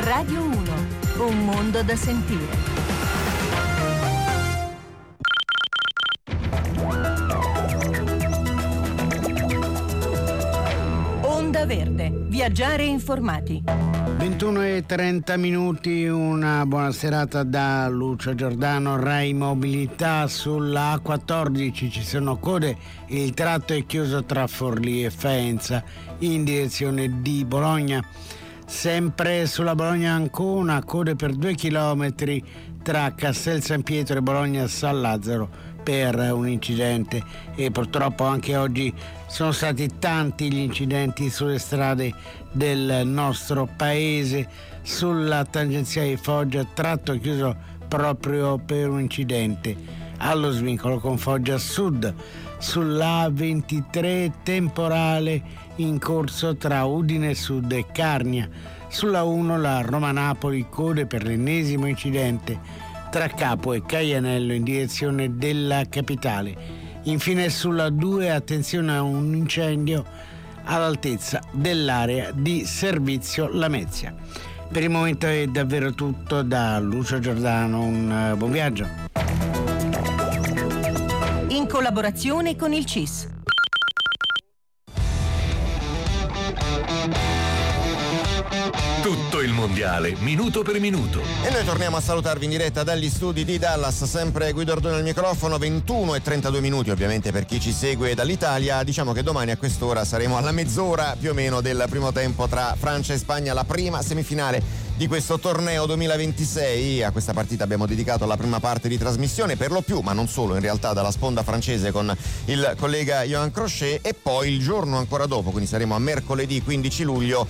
Radio 1, un mondo da sentire. Onda Verde, viaggiare informati. 21:30, una buona serata da Lucio Giordano, Rai Mobilità. Sulla A14 ci sono code, il tratto è chiuso tra Forlì e Faenza in direzione di Bologna. Sempre sulla Bologna-Ancona, code per 2 chilometri tra Castel San Pietro e Bologna San Lazzaro per un incidente, e purtroppo anche oggi sono stati tanti gli incidenti sulle strade del nostro paese. Sulla tangenziale di Foggia, tratto chiuso proprio per un incidente allo svincolo con Foggia Sud. Sulla A23 temporale in corso tra Udine Sud e Carnia. Sulla 1 la Roma-Napoli, code per l'ennesimo incidente tra Capo e Caianello in direzione della capitale. Infine sulla 2 attenzione a un incendio all'altezza dell'area di servizio Lamezia. Per il momento è davvero tutto da Lucio Giordano, un buon viaggio. In collaborazione con il CIS. Tutto il mondiale, minuto per minuto. E noi torniamo a salutarvi in diretta dagli studi di Dallas, sempre Guido Ordone al microfono, 21:32, ovviamente per chi ci segue dall'Italia. Diciamo che domani a quest'ora saremo alla mezz'ora più o meno del primo tempo tra Francia e Spagna, la prima semifinale di questo torneo 2026. A questa partita abbiamo dedicato la prima parte di trasmissione, per lo più, ma non solo, in realtà dalla sponda francese con il collega Johan Crochet, e poi il giorno ancora dopo, quindi saremo a mercoledì 15 luglio,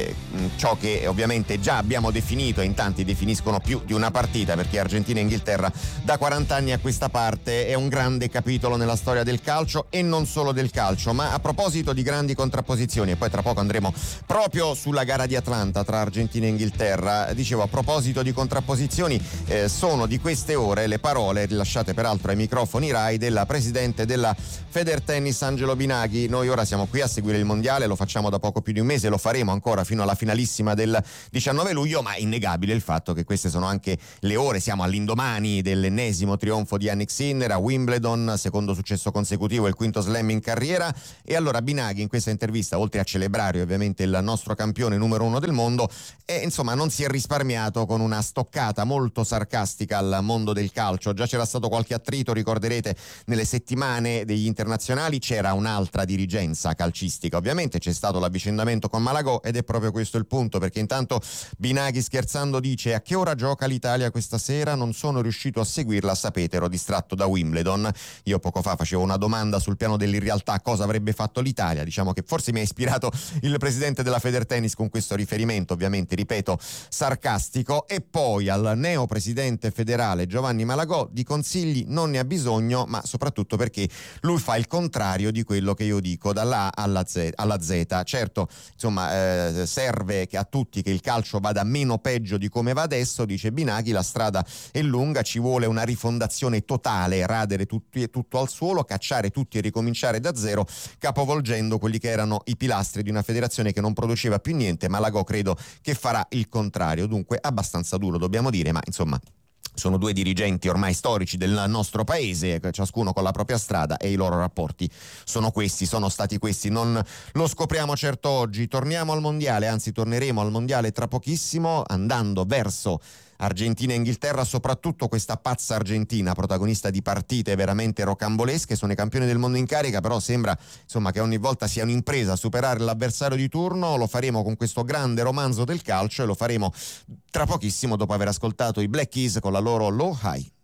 ciò che ovviamente già abbiamo definito, e in tanti definiscono più di una partita, perché Argentina e Inghilterra da 40 anni a questa parte è un grande capitolo nella storia del calcio, e non solo del calcio. Ma a proposito di grandi contrapposizioni, e poi tra poco andremo proprio sulla gara di Atlanta tra Argentina e Inghilterra, dicevo, a proposito di contrapposizioni, sono di queste ore le parole rilasciate peraltro ai microfoni Rai della presidente della Federtennis Angelo Binaghi. Noi ora siamo qui a seguire il mondiale, lo facciamo da poco più di un mese, lo faremo ancora fino alla finalissima del 19 luglio, ma è innegabile il fatto che queste sono anche le ore, siamo all'indomani dell'ennesimo trionfo di Jannik Sinner a Wimbledon, secondo successo consecutivo, il quinto slam in carriera. E allora Binaghi in questa intervista, oltre a celebrare ovviamente il nostro campione numero 1 del mondo, insomma non si è risparmiato con una stoccata molto sarcastica al mondo del calcio. Già c'era stato qualche attrito, ricorderete, nelle settimane degli internazionali c'era un'altra dirigenza calcistica, ovviamente c'è stato l'avvicendamento con Malagò, ed è proprio questo il punto, perché intanto Binaghi scherzando dice: a che ora gioca l'Italia questa sera? Non sono riuscito a seguirla, sapete, ero distratto da Wimbledon. Io poco fa facevo una domanda sul piano dell'irrealtà, cosa avrebbe fatto l'Italia. Diciamo che forse mi ha ispirato il presidente della Federtennis con questo riferimento, ovviamente ripeto sarcastico. E poi al neo presidente federale Giovanni Malagò di consigli non ne ha bisogno, ma soprattutto perché lui fa il contrario di quello che io dico dalla A alla Z. Certo, insomma, serve che a tutti che il calcio vada meno peggio di come va adesso, dice Binaghi, la strada è lunga, ci vuole una rifondazione totale, radere tutto al suolo, cacciare tutti e ricominciare da zero, capovolgendo quelli che erano i pilastri di una federazione che non produceva più niente. Malagò credo che farà il contrario, dunque abbastanza duro, dobbiamo dire, ma insomma sono due dirigenti ormai storici del nostro paese, ciascuno con la propria strada, e i loro rapporti sono stati questi, non lo scopriamo certo oggi. Torniamo al mondiale, anzi torneremo al mondiale tra pochissimo, andando verso Argentina e Inghilterra, soprattutto questa pazza Argentina, protagonista di partite veramente rocambolesche. Sono i campioni del mondo in carica, però sembra insomma che ogni volta sia un'impresa superare l'avversario di turno. Lo faremo con questo grande romanzo del calcio, e lo faremo tra pochissimo dopo aver ascoltato i Black Keys con la loro Low High.